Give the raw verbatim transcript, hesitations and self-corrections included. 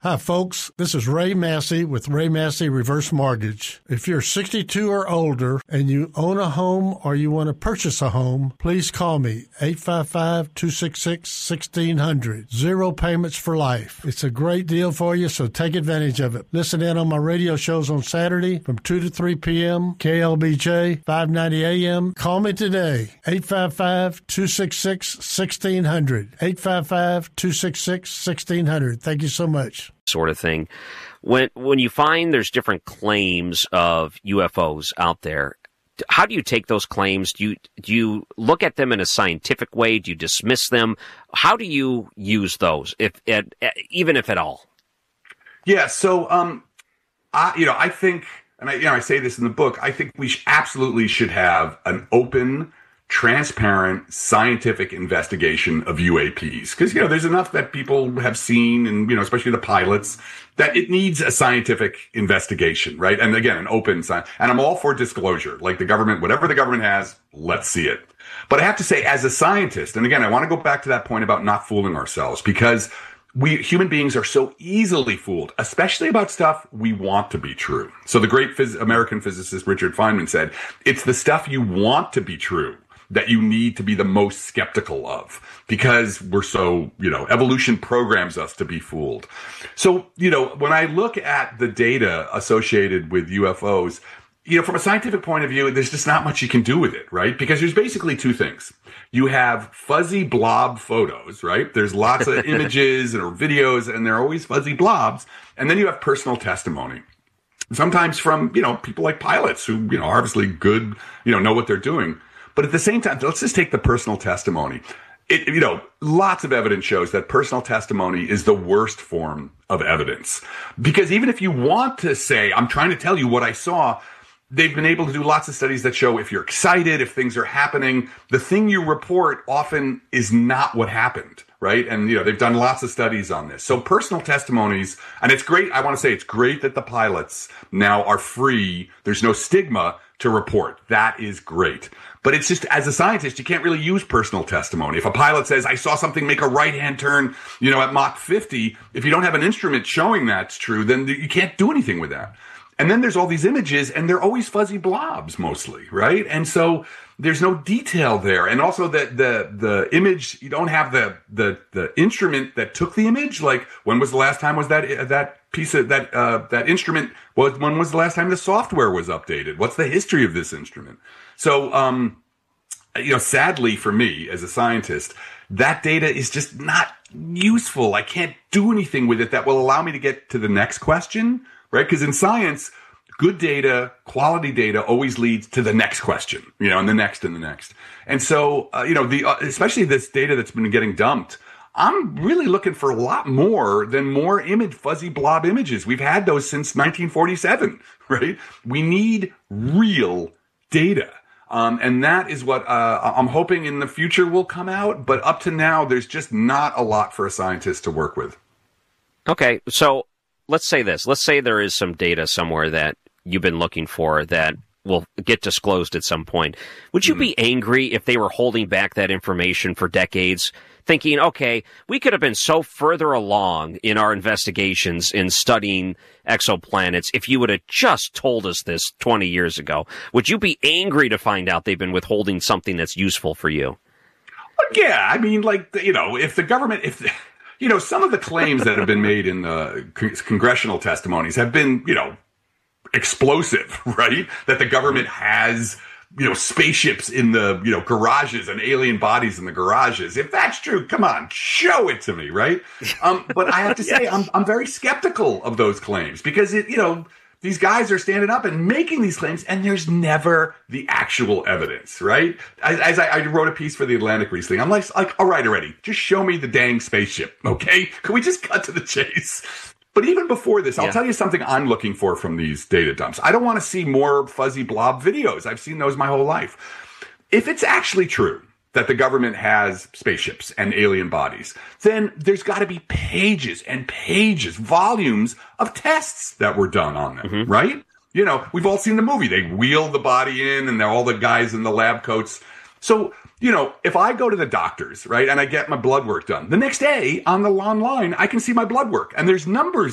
Hi, folks. This is Ray Massey with Ray Massey Reverse Mortgage. If you're sixty-two or older and you own a home or you want to purchase a home, please call me, eight five five, two six six, one six zero zero. Zero payments for life. It's a great deal for you, so take advantage of it. Listen in on my radio shows on Saturday from two to three p.m., K L B J, five ninety A M. Call me today, eight five five, two six six, one six zero zero. eight five five, two six six, one six zero zero. Thank you so much. Sort of thing. When when you find there's different claims of U F Os out there, how do you take those claims? Do you do you look at them in a scientific way? Do you dismiss them? How do you use those, if at, even if at all? Yeah. So, um, I you know I think, and I you know I say this in the book. I think we sh- absolutely should have an open, transparent scientific investigation of U A Ps, because, you know, there's enough that people have seen, and, you know, especially the pilots, that it needs a scientific investigation, right? And again, an open science. And I'm all for disclosure, like the government, whatever the government has, let's see it. But I have to say, as a scientist, and again, I want to go back to that point about not fooling ourselves, because we human beings are so easily fooled, especially about stuff we want to be true. So the great phys- American physicist Richard Feynman said, it's the stuff you want to be true that you need to be the most skeptical of, because we're so, you know, evolution programs us to be fooled. So, you know, when I look at the data associated with U F Os, you know, from a scientific point of view, there's just not much you can do with it, right? Because there's basically two things. You have fuzzy blob photos, right? There's lots of images or videos, and they're always fuzzy blobs. And then you have personal testimony. Sometimes from, you know, people like pilots who, you know, are obviously good, you know, know what they're doing. But at the same time, let's just take the personal testimony. It, you know, lots of evidence shows that personal testimony is the worst form of evidence. Because even if you want to say, I'm trying to tell you what I saw, they've been able to do lots of studies that show if you're excited, if things are happening, the thing you report often is not what happened, right? And, you know, they've done lots of studies on this. So personal testimonies, and it's great. I want to say it's great that the pilots now are free. There's no stigma to report. That is great. But it's just, as a scientist, you can't really use personal testimony. If a pilot says, I saw something make a right-hand turn, you know, at Mach fifty, if you don't have an instrument showing that's true, then you can't do anything with that. And then there's all these images, and they're always fuzzy blobs mostly, right? And so there's no detail there. And also the the the image, you don't have the the the instrument that took the image. Like, when was the last time was that that piece of that uh that instrument was when was the last time the software was updated? What's the history of this instrument? So, um, you know, sadly for me as a scientist, that data is just not useful. I can't do anything with it that will allow me to get to the next question, right? Because in science, good data, quality data always leads to the next question, you know, and the next and the next. And so, uh, you know, the uh, especially this data that's been getting dumped, I'm really looking for a lot more than more image, fuzzy blob images. We've had those since nineteen forty-seven, right? We need real data. Um, and that is what uh, I'm hoping in the future will come out. But up to now, there's just not a lot for a scientist to work with. Okay, so let's say this. Let's say there is some data somewhere that you've been looking for that will get disclosed at some point. Would you mm-hmm. be angry if they were holding back that information for decades, thinking, okay, we could have been so further along in our investigations in studying exoplanets if you would have just told us this twenty years ago? Would you be angry to find out they've been withholding something that's useful for you? Yeah, I mean, like, you know, if the government, if, you know, some of the claims that have been made in the con- congressional testimonies have been, you know, explosive, right? That the government has, you know, spaceships in the, you know, garages and alien bodies in the garages. If that's true, come on, show it to me, right? Um, but I have to say, yes. I'm I'm very skeptical of those claims, because it, you know, these guys are standing up and making these claims, and there's never the actual evidence, right? As, as I, I wrote a piece for the Atlantic recently, I'm like, like, all right, already, just show me the dang spaceship, okay? Can we just cut to the chase? But even before this, I'll yeah. tell you something I'm looking for from these data dumps. I don't want to see more fuzzy blob videos. I've seen those my whole life. If it's actually true that the government has spaceships and alien bodies, then there's got to be pages and pages, volumes of tests that were done on them, mm-hmm. right? You know, we've all seen the movie. They wheel the body in, and they're all the guys in the lab coats. So, you know, if I go to the doctors, right, and I get my blood work done, the next day on the online, I can see my blood work, and there's numbers